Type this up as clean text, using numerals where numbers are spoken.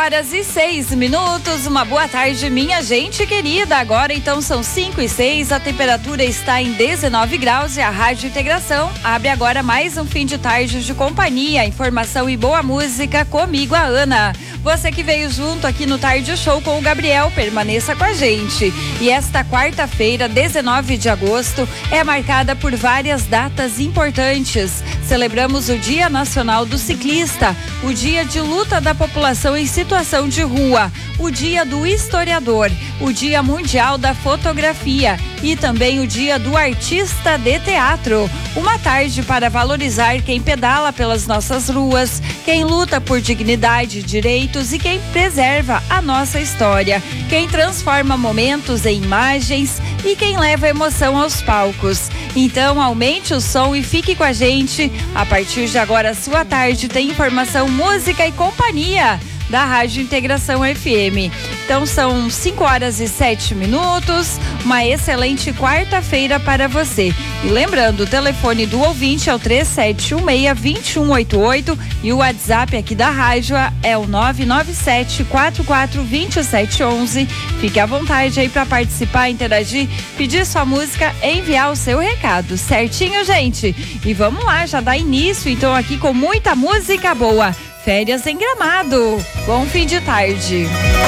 5h06. Uma boa tarde, minha gente querida. Agora então são 5h06, a temperatura está em 19 graus e a Rádio Integração abre agora mais um fim de tarde de companhia, informação e boa música comigo, a Ana. Você que veio junto aqui no Tarde Show com o Gabriel, permaneça com a gente. E esta quarta-feira, 19 de agosto, é marcada por várias datas importantes. Celebramos o Dia Nacional do Ciclista, o Dia de Luta da População em Situação de Rua, o Dia do Historiador, o Dia Mundial da Fotografia e também o Dia do Artista de Teatro. Uma tarde para valorizar quem pedala pelas nossas ruas, quem luta por dignidade, direitos e quem preserva a nossa história, quem transforma momentos em imagens e quem leva emoção aos palcos. Então aumente o som e fique com a gente. A partir de agora, a sua tarde tem informação, música e companhia da Rádio Integração FM. Então são 5h07. Uma excelente quarta-feira para você. E lembrando, o telefone do ouvinte é o 3716-2188 e o WhatsApp aqui da rádio é o 997-442711. Fique à vontade aí para participar, interagir, pedir sua música, enviar o seu recado. Certinho, gente? E vamos lá, já dá início então aqui com muita música boa. Férias em Gramado. Bom fim de tarde.